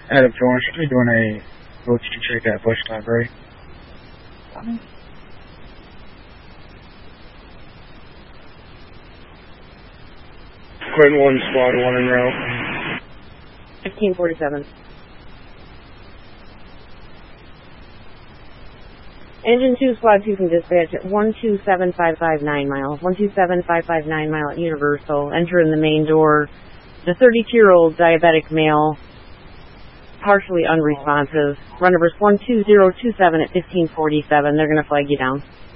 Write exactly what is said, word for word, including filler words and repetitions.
Adam Thorne, should be doing a rotation check at Bush Library. Quinn one, squad one en route. fifteen forty-seven. Engine two, squad two from dispatch at one two seven five five nine mile. one two seven five five nine mile at Universal. Enter in the main door. The thirty-two-year-old diabetic male, partially unresponsive. Run numbers one two zero two seven at fifteen forty-seven. They're going to flag you down.